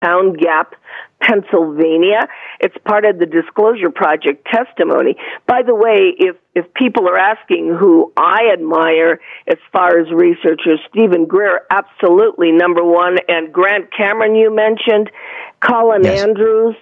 Pound Gap, Pennsylvania. It's part of the Disclosure Project testimony. By the way, if people are asking who I admire as far as researchers, Stephen Greer, absolutely number one, and Grant Cameron you mentioned, Colin Andrews.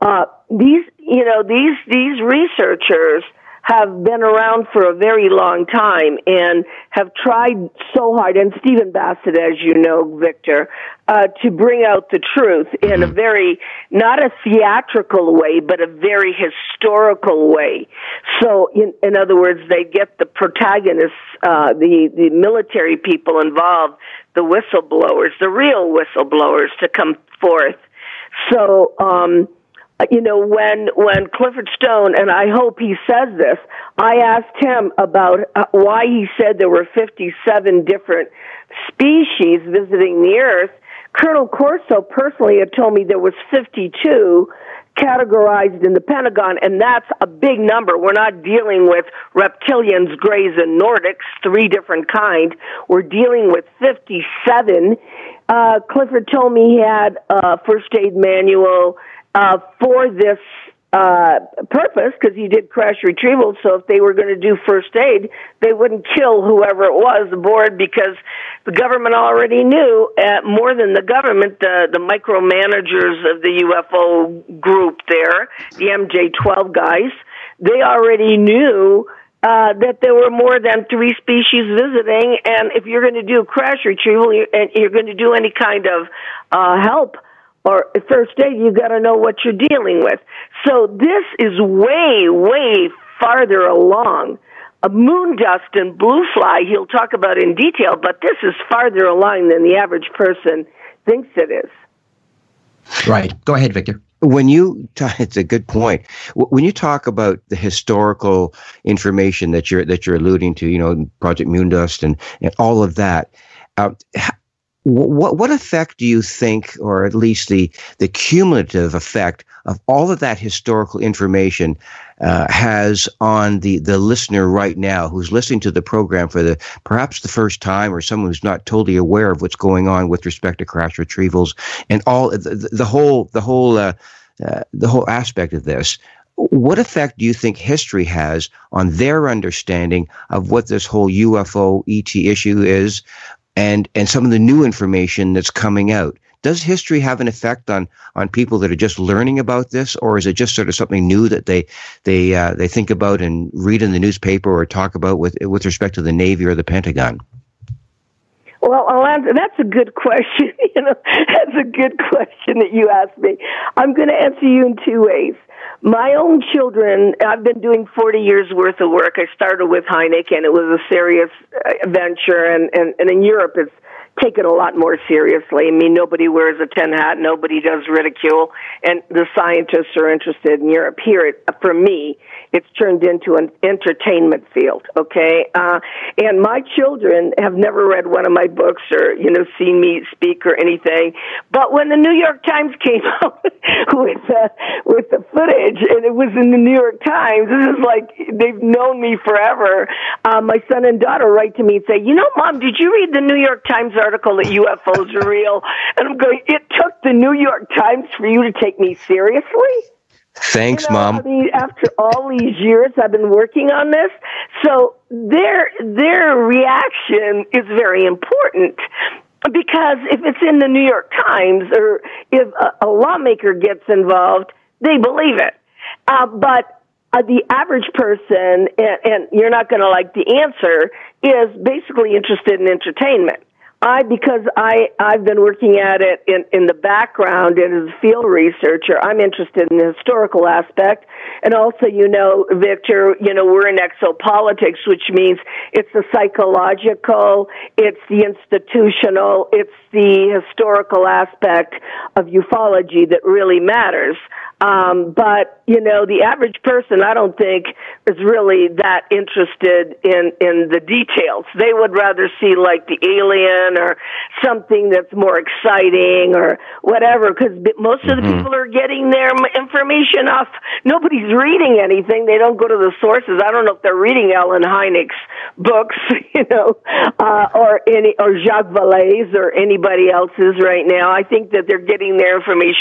These researchers have been around for a very long time and have tried so hard, and Stephen Bassett, as you know, Victor, to bring out the truth in a very, not a theatrical way, but a very historical way. So, in other words, they get the protagonists, the military people involved, the whistleblowers, the real whistleblowers to come forth. So, when Clifford Stone, and I hope he says this, I asked him about why he said there were 57 different species visiting the Earth. Colonel Corso personally had told me there was 52 categorized in the Pentagon, and that's a big number. We're not dealing with reptilians, greys, and Nordics, 3 different kinds. We're dealing with 57. Clifford told me he had a first aid manual for this purpose, because he did crash retrieval. So if they were going to do first aid, they wouldn't kill whoever it was aboard, because the government already knew, more than the government, the micromanagers of the UFO group there, the MJ-12 guys, they already knew that there were more than 3 species visiting, and if you're going to do crash retrieval and you're going to do any kind of help or first aid, you got to know what you're dealing with. So this is way, way farther along. Moon dust and blue fly, he'll talk about in detail, but this is farther along than the average person thinks it is. Right. Go ahead, Victor. It's a good point. When you talk about the historical information that you're alluding to, Project Moondust and all of that, what effect do you think, or at least the cumulative effect of all of that historical information has on the listener right now, who's listening to the program for perhaps the first time, or someone who's not totally aware of what's going on with respect to crash retrievals and all the whole aspect of this? What effect do you think history has on their understanding of what this whole UFO ET issue is, and some of the new information that's coming out? Does history have an effect on people that are just learning about this, or is it just sort of something new that they think about and read in the newspaper or talk about with respect to the Navy or the Pentagon? Well, I'll answer. That's a good question. That's a good question that you asked me. I'm going to answer you in 2 ways. My own children, I've been doing 40 years worth of work. I started with Heineken. It was a serious venture, and in Europe it's taken a lot more seriously. I mean, nobody wears a tin hat, nobody does ridicule, and the scientists are interested in Europe. Here, for me, it's turned into an entertainment field, okay? And my children have never read one of my books or, seen me speak or anything. But when the New York Times came out with the footage, and it was in the New York Times, this is like, they've known me forever. My son and daughter write to me and say, Mom, did you read the New York Times article that UFOs are real? And I'm going, it took the New York Times for you to take me seriously? Thanks, Mom. I mean, after all these years I've been working on this, so their reaction is very important, because if it's in the New York Times, or if a lawmaker gets involved, they believe it. But the average person, and you're not going to like the answer, is basically interested in entertainment. Because I've been working at it in the background and as a field researcher, I'm interested in the historical aspect. And also, Victor, we're in exopolitics, which means it's the psychological, it's the institutional, it's the historical aspect of ufology that really matters. But, the average person, I don't think, is really that interested in the details. They would rather see, like, the alien fun or something that's more exciting or whatever, because most of the people are getting their information off. Nobody's reading anything. They don't go to the sources. I don't know if they're reading Ellen Hynek's books, or Jacques Vallée's or anybody else's right now. I think that they're getting their information